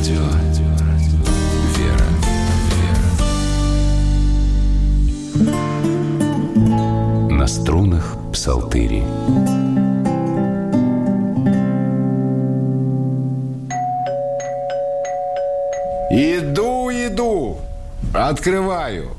Вера. На струнах псалтыри. Иду, открываю.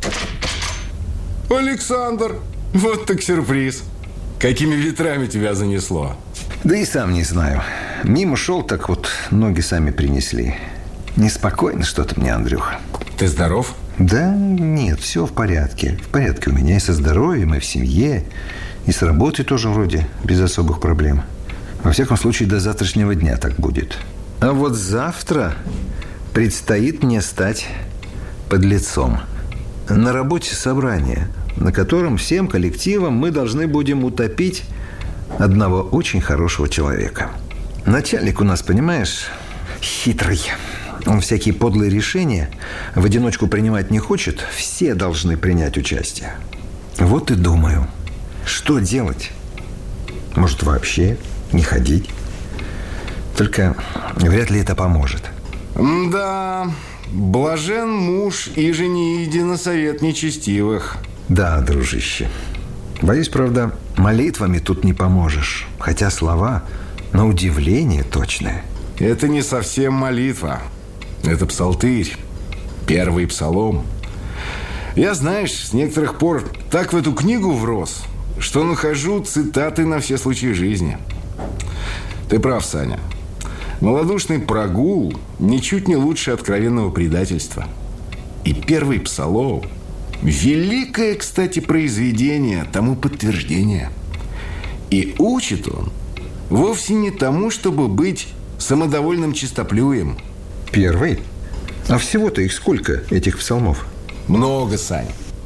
Александр, вот так сюрприз. Какими ветрами тебя занесло? Да и сам не знаю. Мимо шел, так вот ноги сами принесли. Неспокойно что-то мне, Андрюха. Ты здоров? Да нет, все в порядке. В порядке у меня и со здоровьем, и в семье. И с работой тоже вроде без особых проблем. Во всяком случае, до завтрашнего дня так будет. А вот завтра предстоит мне стать подлецом. На работе собрание, на котором всем коллективом мы должны будем утопить одного очень хорошего человека. Начальник у нас, понимаешь, хитрый. Он всякие подлые решения в одиночку принимать не хочет. Все должны принять участие. Вот и думаю, что делать? Может, вообще не ходить? Только вряд ли это поможет. Да, блажен муж, иже не иди на совет нечестивых. Да, дружище. Боюсь, правда, молитвами тут не поможешь. Хотя слова, на удивление, точные. Это не совсем молитва. Это псалтырь. Первый псалом. Я, знаешь, с некоторых пор так в эту книгу врос, что нахожу цитаты на все случаи жизни. Ты прав, Саня. Малодушный прогул ничуть не лучше откровенного предательства. И первый псалом – великое, кстати, произведение, тому подтверждение. И учит он вовсе не тому, чтобы быть самодовольным чистоплюем. Первый? А всего-то их сколько, этих псалмов? Много, Сань.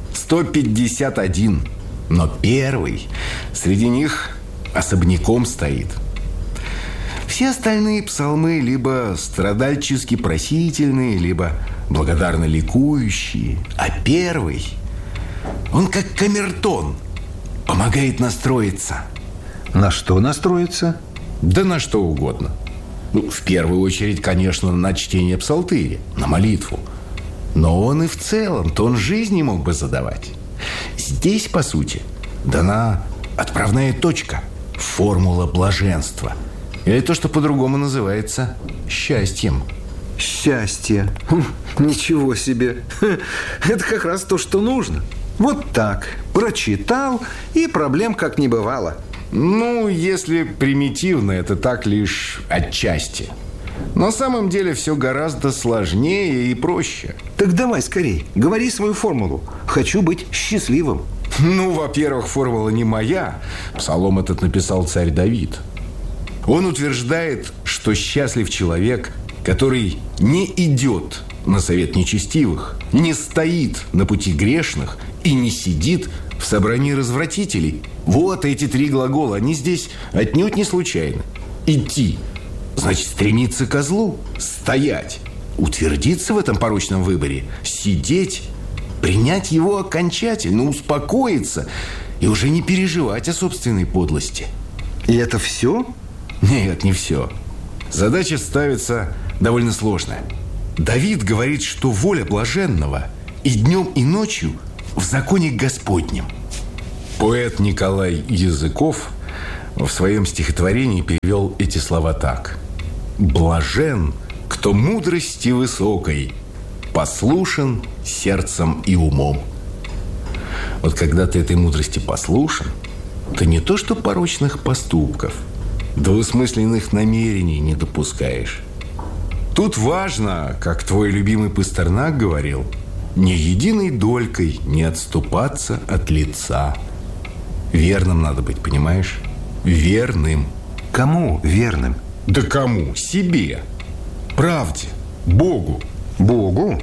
151. Но первый среди них особняком стоит. Все остальные псалмы либо страдальчески просительные, либо благодарно ликующие. А первый, он как камертон, помогает настроиться. На что настроиться? Да на что угодно. В первую очередь, конечно, на чтение псалтыри, на молитву. Но он и в целом тон жизни мог бы задавать. Здесь, по сути, дана отправная точка, формула блаженства. Или то, что по-другому называется счастьем. Счастье. Ничего себе. Это как раз то, что нужно. Вот так. Прочитал, и проблем как не бывало. Ну, если примитивно, это так лишь отчасти. На самом деле все гораздо сложнее и проще. Так давай скорей, говори свою формулу. Хочу быть счастливым. Ну, во-первых, формула не моя. Псалом этот написал царь Давид. Он утверждает, что счастлив человек, который не идет на совет нечестивых, не стоит на пути грешных и не сидит в собрании развратителей. Вот эти три глагола, они здесь отнюдь не случайны. Идти – значит стремиться ко злу, стоять, утвердиться в этом порочном выборе, сидеть, принять его окончательно, успокоиться и уже не переживать о собственной подлости. И это все? Нет, не все. Задача ставится довольно сложная. Давид говорит, что воля блаженного и днем, и ночью в законе Господнем. Поэт Николай Языков в своем стихотворении перевел эти слова так: «Блажен, кто мудрости высокой послушен сердцем и умом». Вот когда ты этой мудрости послушен, ты не то что порочных поступков, двусмысленных намерений не допускаешь. Тут важно, как твой любимый Пастернак говорил, ни единой долькой не отступаться от лица. Верным надо быть, понимаешь? Верным. Кому верным? Да кому? Себе. Правде. Богу. Богу?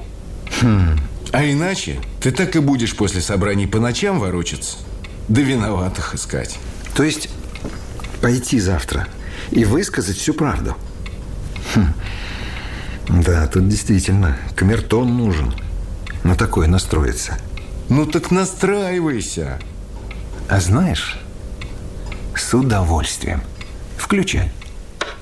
А иначе ты так и будешь после собраний по ночам ворочаться, да виноватых искать. То есть пойти завтра и высказать всю правду? Да, тут действительно камертон нужен. На такое настроиться. Ну так настраивайся. А знаешь, с удовольствием. Включай.